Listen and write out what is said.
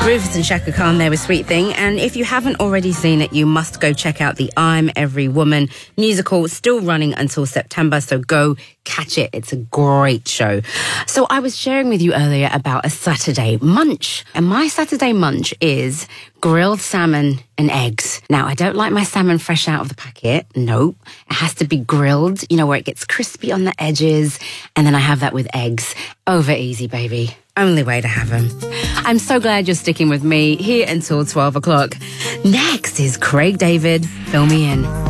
Rufus and Shaka Khan there with Sweet Thing, and if you haven't already seen it, you must go check out the I'm Every Woman musical, still running until September, so go catch it. It's a great show. So I was sharing with you earlier about a Saturday munch, and my Saturday munch is grilled salmon and eggs. Now, I don't like my salmon fresh out of the packet. Nope. It has to be grilled, where it gets crispy on the edges, and then I have that with eggs. Over easy, baby. Only way to have them. I'm so glad you're sticking with me here until 12 o'clock. Next is Craig David, Fill Me In.